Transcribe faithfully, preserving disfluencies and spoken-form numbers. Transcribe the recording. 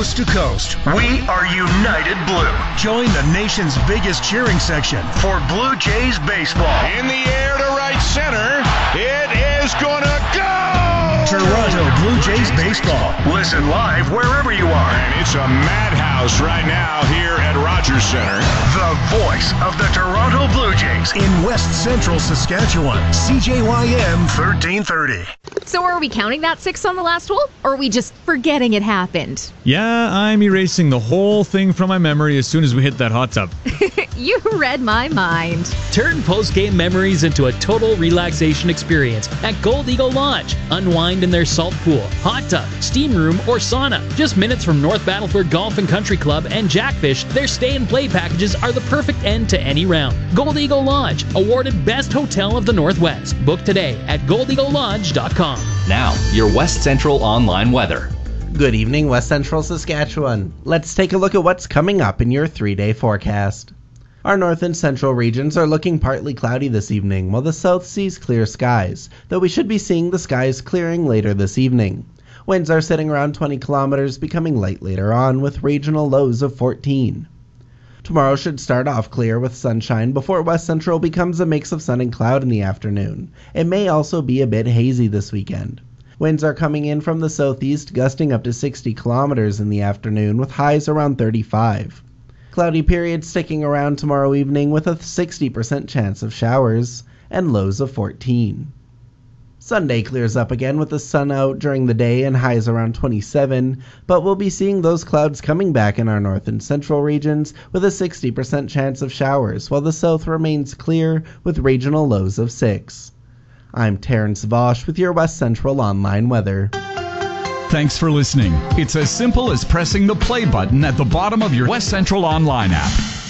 coast to coast. We are United Blue. Join the nation's biggest cheering section for Blue Jays baseball. In the air to right center. It is gonna go! Toronto Blue Jays baseball. Listen live wherever you are. And it's a madhouse right now here at Rogers Center. The voice of the Toronto Blue Jays in West Central Saskatchewan. C J Y M thirteen thirty. So are we counting that six on the last hole, or are we just forgetting it happened? Yeah, I'm erasing the whole thing from my memory as soon as we hit that hot tub. You read my mind. Turn post-game memories into a total relaxation experience at Gold Eagle Lodge. Unwind in their salt pool, hot tub, steam room, or sauna. Just minutes from North Battleford Golf and Country Club and Jackfish, their stay and play packages are the perfect end to any round. Gold Eagle Lodge, awarded Best Hotel of the Northwest. Book today at gold eagle lodge dot com. Now, your West Central online weather. Good evening, West Central Saskatchewan. Let's take a look at what's coming up in your three-day forecast. Our north and central regions are looking partly cloudy this evening, while the south sees clear skies, though we should be seeing the skies clearing later this evening. Winds are sitting around twenty kilometers, becoming light later on, with regional lows of fourteen. Tomorrow should start off clear with sunshine before West Central becomes a mix of sun and cloud in the afternoon. It may also be a bit hazy this weekend. Winds are coming in from the southeast, gusting up to sixty kilometers in the afternoon, with highs around thirty-five. Cloudy periods sticking around tomorrow evening with a sixty percent chance of showers and lows of fourteen. Sunday clears up again with the sun out during the day and highs around twenty-seven, but we'll be seeing those clouds coming back in our north and central regions with a sixty percent chance of showers, while the south remains clear with regional lows of six. I'm Terrence Vosch with your West Central online weather. Thanks for listening. It's as simple as pressing the play button at the bottom of your West Central online app.